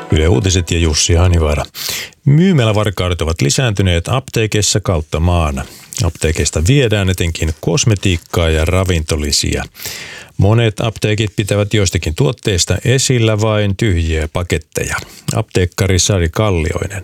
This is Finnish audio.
Yle Uutiset ja Jussi Hanivaara. Myymälävarkaudet ovat lisääntyneet apteekeissa kautta maan. Apteekeista viedään etenkin kosmetiikkaa ja ravintolisia. Monet apteekit pitävät joistakin tuotteista esillä vain tyhjiä paketteja. Apteekkari Sari Kallioinen.